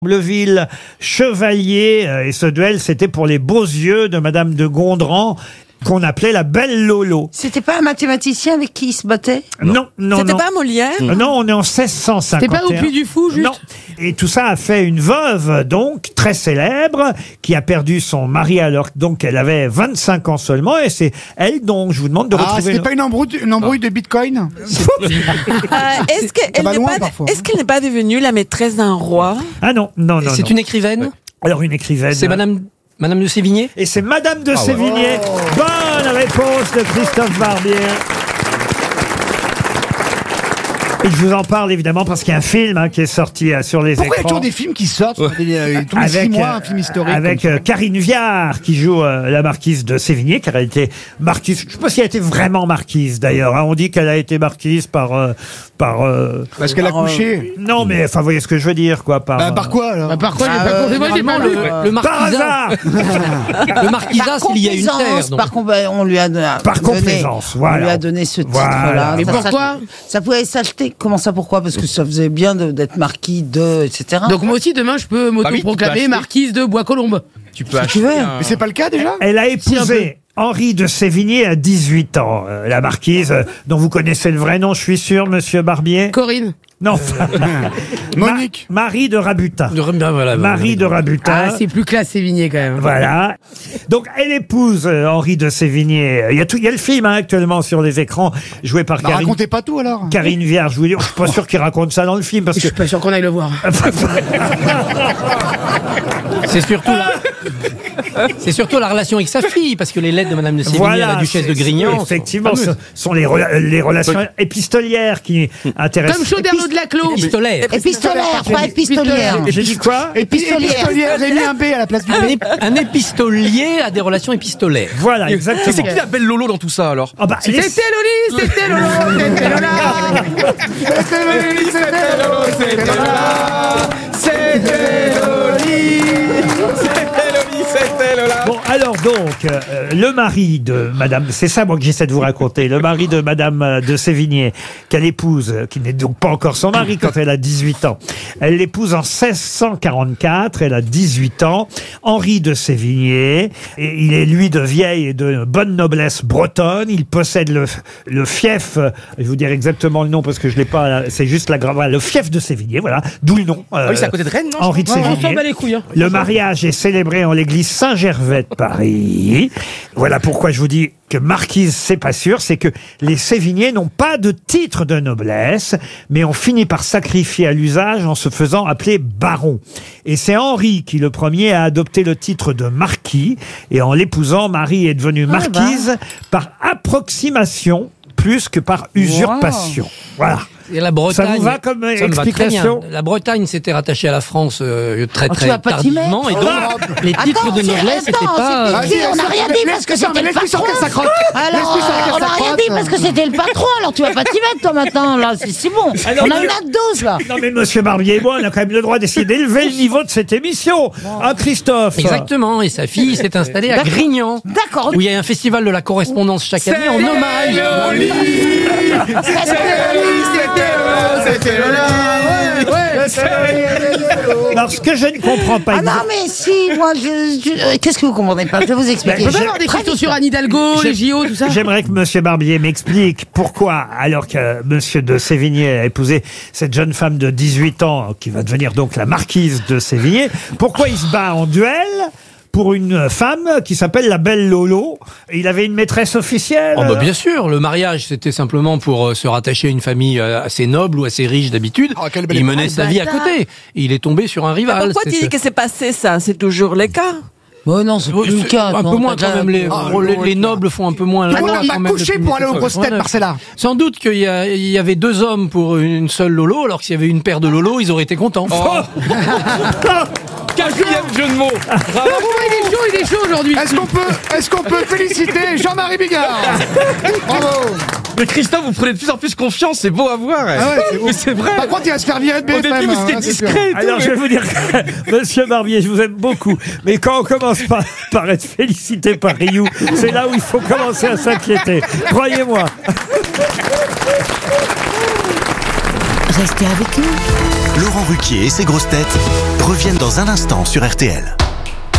Bleville, Chevalier, et ce duel, c'était pour les beaux yeux de Madame de Gondran, qu'on appelait la belle Lolo. C'était pas un mathématicien avec qui il se battait? Non. C'était pas Molière? Non, on est en 1651. C'était pas au Puy du Fou, juste? Non. Et tout ça a fait une veuve, donc, très célèbre, qui a perdu son mari alors donc qu'elle avait 25 ans seulement, et c'est elle donc, je vous demande de retrouver... c'était pas une embrouille de Bitcoin? Est-ce qu'elle n'est pas devenue la maîtresse d'un roi? Ah non. C'est une écrivaine? Alors une écrivaine... C'est Madame de Sévigné? Et c'est Madame de Sévigné. Bonne réponse de Christophe Barbier. Et je vous en parle évidemment parce qu'il y a un film qui est sorti sur les écrans. Pourquoi il y a toujours des films qui sortent tous les 6 mois, un film historique? Avec Karine Viard qui joue la marquise de Sévigné, car elle était marquise. Je ne sais pas si elle était vraiment marquise d'ailleurs. On dit qu'elle a été marquise par parce qu'elle a couché. Non, mais enfin, vous voyez ce que je veux dire, quoi. Par quoi alors? Par quoi? Moi, j'ai pas lu. Le Par hasard. Le marquisat, s'il y a une terre. Donc. Par contre, on lui a donné. Par complaisance, voilà. On lui a donné ce titre-là. Voilà. Mais pourquoi? Ça pouvait s'acheter. Comment ça, pourquoi? Parce que ça faisait bien d'être marquis de, etc. Donc moi aussi, demain, je peux m'autoproclamer marquise de Bois-Colombes. Tu peux acheter un... Mais c'est pas le cas déjà? Elle a épousé Henri de Sévigné à 18 ans. La marquise, dont vous connaissez le vrai nom, je suis sûr, monsieur Barbier. Corinne. Non. Monique. Marie de Rabutin. Marie de Rabutin. Ah, c'est plus classe Sévigné quand même. Voilà. Donc, elle épouse Henri de Sévigné. Il y a le film actuellement sur les écrans, joué par Karine. Racontez pas tout alors. Karine Viard, je vous dis, je suis pas sûr qu'il raconte ça dans le film parce Je que. suis pas sûr qu'on aille le voir. C'est surtout la relation avec sa fille, parce que les lettres de Madame de Sévigné à la duchesse de Grignan. Effectivement, ce sont les relations épistolières qui intéressent. Comme Chauderlot de la Clos. Épistolaire, pas épistolière. J'ai dit quoi? Épistolière. J'ai mis un B à la place du B. Un épistolier a des relations épistolaires. Voilà, exactement. C'est qui la belle Lolo dans tout ça alors? Ah bah, C'était Loli, c'était Lolo, c'était Lola. C'était Loli, c'était Lolo, c'était Lola. C'était Loli. Bon, alors donc, le mari de Madame, c'est ça moi que j'essaie de vous raconter, le mari de Madame de Sévigné, qu'elle épouse, qui n'est donc pas encore son mari quand elle a 18 ans. Elle l'épouse en 1644, elle a 18 ans, Henri de Sévigné, et il est lui de vieille et de bonne noblesse bretonne, il possède le fief, je vais vous dire exactement le nom parce que je l'ai pas, c'est juste le fief de Sévigné, voilà, d'où le nom. oui, c'est à côté de Rennes, non? Henri de Sévigné. On s'en bat les couilles. Hein. Le mariage est célébré en l'église Saint-Gervais de Paris. Voilà pourquoi je vous dis que marquise, c'est pas sûr, c'est que les Sévignés n'ont pas de titre de noblesse, mais ont fini par sacrifier à l'usage en se faisant appeler baron. Et c'est Henri qui, le premier, a adopté le titre de marquis, et en l'épousant, Marie est devenue marquise par approximation plus que par usurpation. Voilà. Et la Bretagne, ça vous va comme ça me va très explication? bien. La Bretagne s'était rattachée à la France très tardivement, et donc les titres de noblesse n'étaient pas... On n'a rien dit parce que c'était le patron. Alors, on n'a rien dit parce que c'était le patron, alors tu vas pas t'y mettre toi maintenant, là, c'est bon. Alors, on a une dose là. Non mais monsieur Barbier et moi, on a quand même le droit d'essayer d'élever le niveau de cette émission. Ah Christophe. Exactement, et sa fille s'est installée à Grignan. D'accord. Où il y a un festival de la correspondance chaque année en hommage. C'était Lola. Alors ce que je ne comprends pas... Ah non mais si, moi, qu'est-ce que vous comprenez pas? Je vais vous expliquer. On peut pas avoir des questions sur Anne Hidalgo, les JO, tout ça? J'aimerais que monsieur Barbier m'explique pourquoi, alors que monsieur de Sévigné a épousé cette jeune femme de 18 ans, qui va devenir donc la marquise de Sévigné, pourquoi il se bat en duel pour une femme qui s'appelle la belle Lolo. Il avait une maîtresse officielle. Oh bah bien sûr, le mariage c'était simplement pour se rattacher à une famille assez noble ou assez riche d'habitude. Il menait sa vie à côté. Il est tombé sur un rival. Pourquoi tu dis que c'est passé ça? C'est toujours le cas? Oh non, c'est plus le cas. Un peu moins quand même. Les nobles font un peu moins la loi. On a couché pour aller aux grosses têtes, Marcella. Sans doute qu'il y avait 2 hommes pour une seule Lolo, alors que s'il y avait une paire de Lolo, ils auraient été contents. Quatrième jeu de mots. Bravo, il est chaud aujourd'hui. Est-ce qu'on peut féliciter Jean-Marie Bigard? Bravo. Mais Christophe, vous prenez de plus en plus confiance, c'est beau à voir. Ah ouais, c'est beau. Mais c'est vrai. Par contre, il va se faire virer de BFM. Au début, vous étiez discret. Alors, je vais vous dire, monsieur Barbier, je vous aime beaucoup. Mais quand on commence par être félicité par Rioux, c'est là où il faut commencer à s'inquiéter. Croyez-moi. Restez avec nous. Laurent Ruquier et ses grosses têtes reviennent dans un instant sur RTL.